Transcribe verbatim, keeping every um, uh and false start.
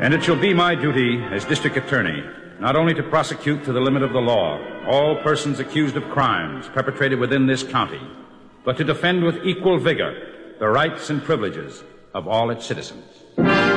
And it shall be my duty as district attorney not only to prosecute to the limit of the law all persons accused of crimes perpetrated within this county, but to defend with equal vigor the rights and privileges of all its citizens.